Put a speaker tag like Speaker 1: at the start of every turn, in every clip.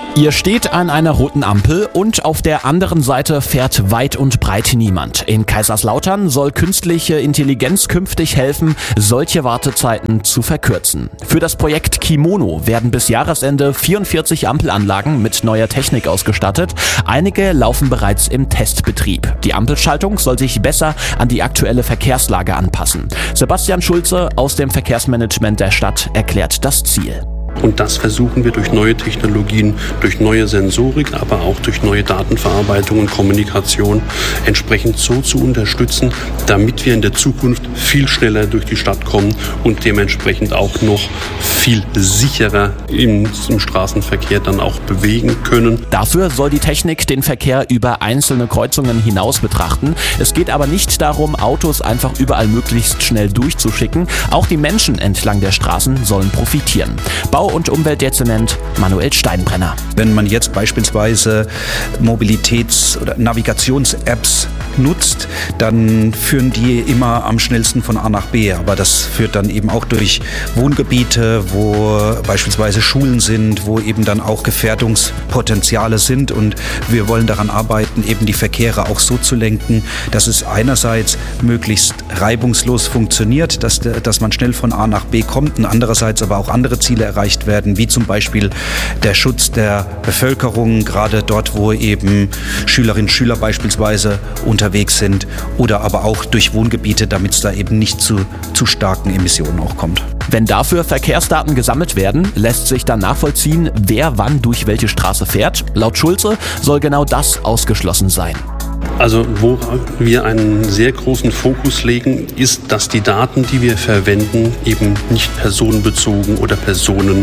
Speaker 1: Ihr steht an einer roten Ampel und auf der anderen Seite fährt weit und breit niemand. In Kaiserslautern soll künstliche Intelligenz künftig helfen, solche Wartezeiten zu verkürzen. Für das Projekt Kimono werden bis Jahresende 44 Ampelanlagen mit neuer Technik ausgestattet. Einige laufen bereits im Testbetrieb. Die Ampelschaltung soll sich besser an die aktuelle Verkehrslage anpassen. Sebastian Schulze aus dem Verkehrsmanagement der Stadt erklärt das Ziel.
Speaker 2: Und das versuchen wir durch neue Technologien, durch neue Sensorik, aber auch durch neue Datenverarbeitung und Kommunikation entsprechend so zu unterstützen, damit wir in der Zukunft viel schneller durch die Stadt kommen und dementsprechend auch noch viel sicherer im Straßenverkehr dann auch bewegen können.
Speaker 1: Dafür soll die Technik den Verkehr über einzelne Kreuzungen hinaus betrachten. Es geht aber nicht darum, Autos einfach überall möglichst schnell durchzuschicken. Auch die Menschen entlang der Straßen sollen profitieren. Bau- und Umweltdezernent Manuel Steinbrenner.
Speaker 3: Wenn man jetzt beispielsweise Mobilitäts- oder Navigations-Apps nutzt, dann führen die immer am schnellsten von A nach B. Aber das führt dann eben auch durch Wohngebiete, wo beispielsweise Schulen sind, wo eben dann auch Gefährdungspotenziale sind. Und wir wollen daran arbeiten, eben die Verkehre auch so zu lenken, dass es einerseits möglichst reibungslos funktioniert, dass man schnell von A nach B kommt und andererseits aber auch andere Ziele erreicht werden, wie zum Beispiel der Schutz der Bevölkerung, gerade dort, wo eben Schülerinnen und Schüler beispielsweise unterwegs sind, oder aber auch durch Wohngebiete, damit es da eben nicht zu starken Emissionen auch kommt.
Speaker 1: Wenn dafür Verkehrsdaten gesammelt werden, lässt sich dann nachvollziehen, wer wann durch welche Straße fährt. Laut Schulze soll genau das ausgeschlossen sein.
Speaker 2: Also wo wir einen sehr großen Fokus legen, ist, dass die Daten, die wir verwenden, eben nicht personenbezogen oder Personen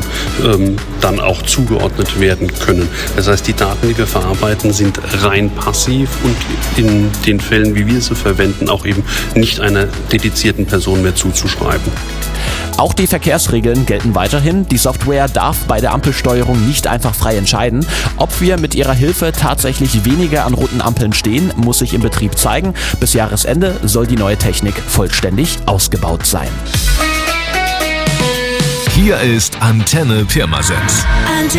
Speaker 2: dann auch zugeordnet werden können. Das heißt, die Daten, die wir verarbeiten, sind rein passiv und in den Fällen, wie wir sie verwenden, auch eben nicht einer dedizierten Person mehr zuzuschreiben.
Speaker 1: Auch die Verkehrsregeln gelten weiterhin. Die Software darf bei der Ampelsteuerung nicht einfach frei entscheiden. Ob wir mit ihrer Hilfe tatsächlich weniger an roten Ampeln stehen, muss sich im Betrieb zeigen. Bis Jahresende soll die neue Technik vollständig ausgebaut sein.
Speaker 4: Hier ist Antenne Pirmasens.